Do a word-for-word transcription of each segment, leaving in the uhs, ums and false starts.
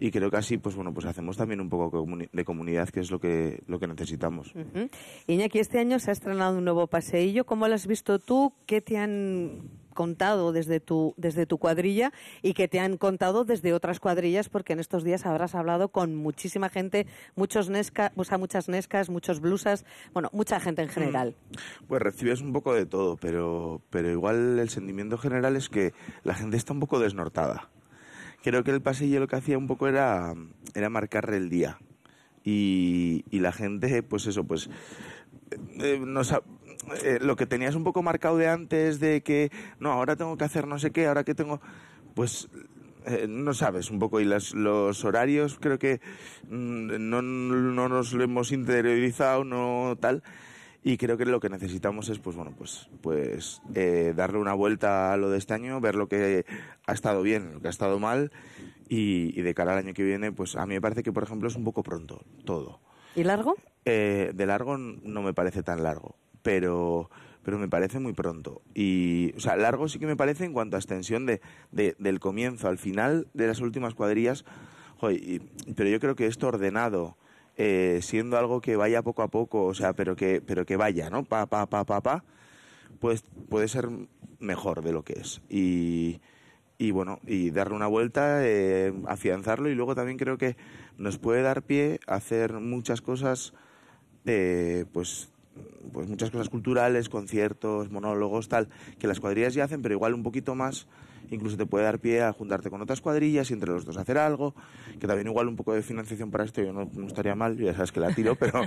y creo que así, pues bueno, pues hacemos también un poco comuni- de comunidad, que es lo que lo que necesitamos. Uh-huh. Iñaki, este año se ha estrenado un nuevo paseillo. ¿Cómo lo has visto tú? ¿Qué te han contado desde tu desde tu cuadrilla y qué te han contado desde otras cuadrillas? Porque en estos días habrás hablado con muchísima gente, muchos nesca, o sea, muchas nescas, muchos blusas, bueno, mucha gente en general. Pues recibes un poco de todo, pero pero igual el sentimiento general es que la gente está un poco desnortada. Creo que el pasillo lo que hacía un poco era era marcar el día. Y, y la gente, pues eso, pues eh, no sab- eh, lo que tenías un poco marcado de antes, de que no, ahora tengo que hacer no sé qué, ahora que tengo, pues eh, no sabes un poco, y las, los horarios creo que mm, no, no nos lo hemos interiorizado, no tal. Y creo que lo que necesitamos es, pues bueno, pues pues eh, darle una vuelta a lo de este año, ver lo que ha estado bien, lo que ha estado mal, y, y de cara al año que viene, pues a mí me parece que, por ejemplo, es un poco pronto todo. ¿Y largo? Eh, de largo no me parece tan largo, pero pero me parece muy pronto. Y, o sea, largo sí que me parece en cuanto a extensión de, de del comienzo al final de las últimas cuadrillas. Joder, y, pero yo creo que esto ordenado, Eh, siendo algo que vaya poco a poco, o sea, pero que pero que vaya, ¿no? Pa, pa, pa, pa, pa, pues puede ser mejor de lo que es. Y, y bueno, y darle una vuelta, eh, afianzarlo, y luego también creo que nos puede dar pie a hacer muchas cosas, eh, pues pues muchas cosas culturales, conciertos, monólogos, tal, que las cuadrillas ya hacen, pero igual un poquito más, incluso te puede dar pie a juntarte con otras cuadrillas y entre los dos hacer algo, que también igual un poco de financiación para esto yo no, no estaría mal, ya sabes que la tiro, pero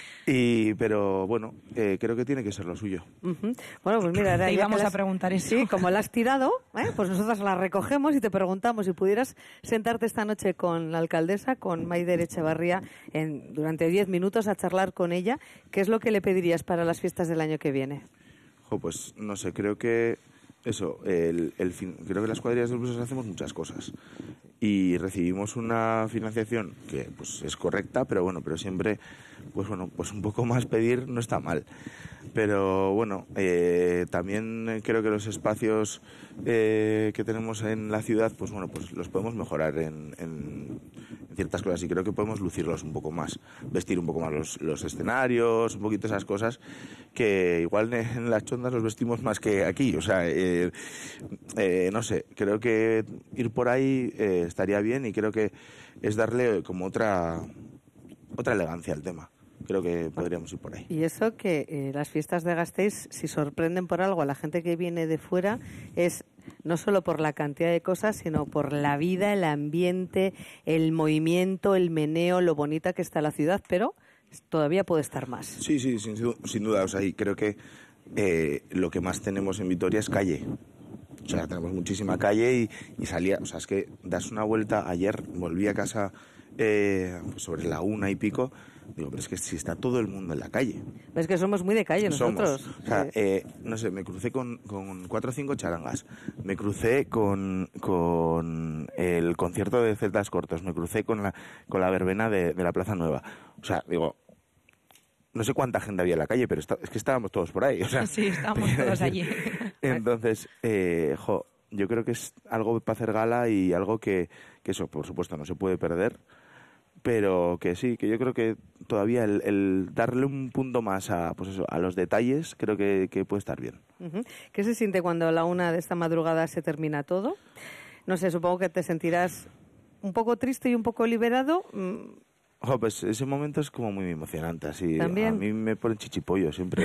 y pero bueno, eh, creo que tiene que ser lo suyo. Uh-huh. Bueno, pues mira, te íbamos las, a preguntar eso. Sí, como la has tirado, ¿eh? Pues nosotros la recogemos y te preguntamos si pudieras sentarte esta noche con la alcaldesa, con Maider Echevarría, en, durante diez minutos a charlar con ella, ¿qué es lo que le pedirías para las fiestas del año que viene? Jo, pues no sé, creo que eso, el, el fin, creo que las cuadrillas del blues hacemos muchas cosas y recibimos una financiación que pues es correcta, pero bueno, pero siempre pues bueno, pues un poco más pedir no está mal. Pero bueno, eh, también creo que los espacios eh, que tenemos en la ciudad, pues bueno, pues los podemos mejorar en, en, en ciertas cosas, y creo que podemos lucirlos un poco más, vestir un poco más los, los escenarios, un poquito esas cosas que igual en las chondas los vestimos más que aquí, o sea, eh, eh, no sé, creo que ir por ahí eh, estaría bien, y creo que es darle como otra otra elegancia al tema. Creo que podríamos ir por ahí. Y eso que eh, las fiestas de Gasteiz, si sorprenden por algo a la gente que viene de fuera, es no solo por la cantidad de cosas, sino por la vida, el ambiente, el movimiento, el meneo, lo bonita que está la ciudad, pero todavía puede estar más. Sí, sí, sin, sin duda. O sea, y creo que eh, lo que más tenemos en Vitoria es calle. O sea, tenemos muchísima calle y, y salía, o sea, es que das una vuelta. Ayer volví a casa eh, sobre la una y pico. Digo, pero es que si está todo el mundo en la calle. Es que somos muy de calle nosotros. Somos. O sea, eh, no sé, me crucé con, con cuatro o cinco charangas. Me crucé con, con el concierto de Celtas Cortos. Me crucé con la, con la verbena de, de la Plaza Nueva. O sea, digo, no sé cuánta gente había en la calle, pero está, es que estábamos todos por ahí. O sea, sí, estábamos todos allí. Entonces, eh, jo, yo creo que es algo para hacer gala y algo que, que eso, por supuesto, no se puede perder. Pero que sí, que yo creo que todavía el, el darle un punto más a, pues eso, a los detalles, creo que, que puede estar bien. Uh-huh. ¿Qué se siente cuando a la una de esta madrugada se termina todo? No sé, supongo que te sentirás un poco triste y un poco liberado. Oh, pues ese momento es como muy emocionante, así. ¿También? A mí me pone chichipollo siempre.